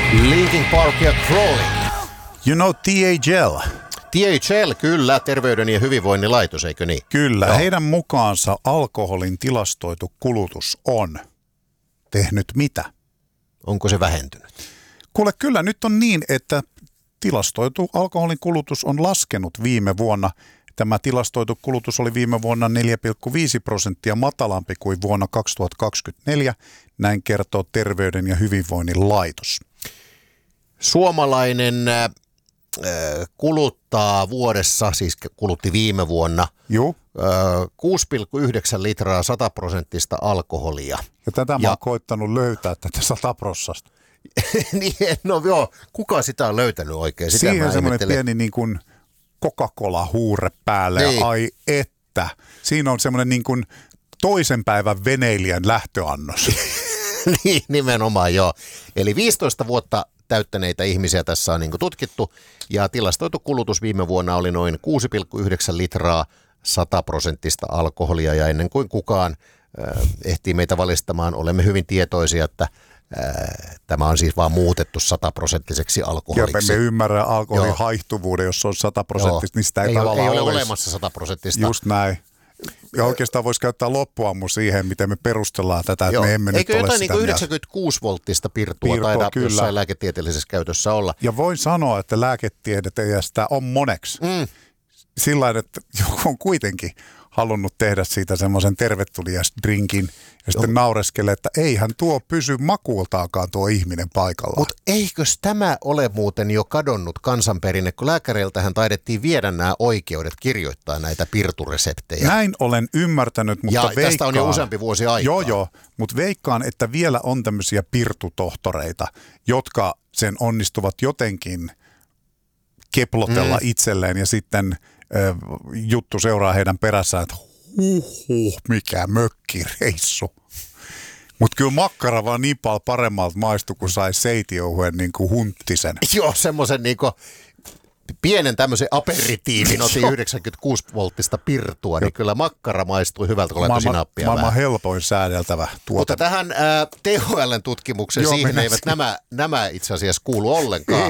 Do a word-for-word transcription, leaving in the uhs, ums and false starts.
Linkin Park ja Crawling. You know T H L. T H L, kyllä, Terveyden ja hyvinvoinnin laitos, eikö niin? Kyllä, Joo. Heidän mukaansa alkoholin tilastoitu kulutus on tehnyt mitä? Onko se vähentynyt? Kuule, kyllä nyt on niin, että tilastoitu alkoholin kulutus on laskenut viime vuonna. Tämä tilastoitu kulutus oli viime vuonna neljä pilkku viisi prosenttia matalampi kuin vuonna kaksituhattakaksikymmentäneljä. Näin kertoo Terveyden ja hyvinvoinnin laitos. Suomalainen äh, kuluttaa vuodessa, siis kulutti viime vuonna, Joo. äh, kuusi pilkku yhdeksän litraa sataprosenttista alkoholia. Ja tätä mä oon koittanut löytää tätä sataprossasta. Niin, no joo, kuka sitä on löytänyt oikein? Sitä siihen semmoinen pieni niin kuin Coca-Cola-huure päälle. Niin. Ai että. Siinä on semmoinen niin kuin toisen päivän veneilijän lähtöannos. Niin, nimenomaan joo. Eli viisitoista vuotta täyttäneitä ihmisiä tässä on niin kuin tutkittu, ja tilastoitu kulutus viime vuonna oli noin kuusi pilkku yhdeksän litraa sataprosenttista alkoholia, ja ennen kuin kukaan äh, ehtii meitä valistamaan, olemme hyvin tietoisia, että äh, tämä on siis vaan muutettu sataprosenttiseksi alkoholiksi. Ja me ymmärrä alkoholin joo. haihtuvuuden, jos se on sataprosenttista, niin sitä ei, ei tavallaan ole, ei ole olisi. olemassa sataprosenttista. Just näin. Ja oikeastaan voisi käyttää loppuammu siihen, miten me perustellaan tätä, että joo. me emme Eikö nyt ole jotain sitä niin yhdeksänkymmentäkuusi volttista pirtua, pirtua taida kyllä. jossain lääketieteellisessä käytössä olla. Ja voin sanoa, että lääketiede sitä on moneksi. Mm. Sillä että joku on kuitenkin halunnut tehdä siitä semmoisen tervetulias drinkin ja sitten naureskelee, että eihän tuo pysy makuultaakaan tuo ihminen paikallaan. Mutta eikös tämä ole muuten jo kadonnut kansanperinne, kun lääkäreiltähän taidettiin viedä nämä oikeudet kirjoittaa näitä pirtureseptejä. Näin olen ymmärtänyt, mutta ja veikkaan, tästä on jo useampi vuosi aikaa. Joo, joo, mutta veikkaan, että vielä on tämmöisiä pirtutohtoreita, jotka sen onnistuvat jotenkin keplotella mm. itselleen ja sitten äh, juttu seuraa heidän perässään, että huh, huh mikä mökkireissu. Mutta kyllä makkara vaan niin paljon paremmalta maistui, kun sai seitiouhuen niin kuin hunttisen. Joo, semmoisen niin kuin pienen tämmöisen aperitiivin, otin yhdeksänkymmentäkuusi volttista pirtua, niin kyllä makkara maistui hyvältä, kun laittoi sinappia vähän. Maailman helpoin säädeltävä tuote. Mutta tähän äh, T H L:n tutkimukseen, siihen eivät nämä, nämä itse asiassa kuulu ollenkaan.